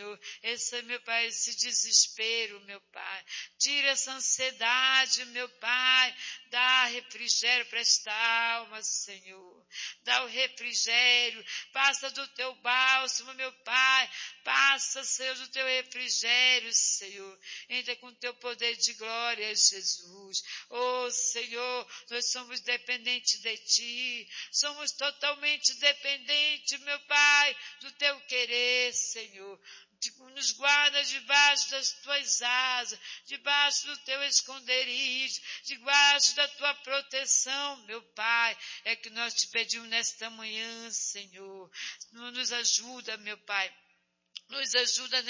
Senhor, meu Pai, esse desespero, meu Pai. Tira essa ansiedade, meu Pai. Dá refrigério para esta alma, Senhor. Dá o refrigério. Passa do teu bálsamo, meu Pai. Passa, Senhor, do teu refrigério, Senhor. Entra com o teu poder de glória, Jesus. Oh, Senhor, nós somos dependentes de Ti. Somos totalmente dependentes, meu Pai, do Teu querer, Senhor. Nos guarda debaixo das Tuas asas, debaixo do Teu esconderijo, debaixo da Tua proteção, meu Pai. É que nós te pedimos nesta manhã, Senhor. Nos ajuda, meu Pai. Nos ajuda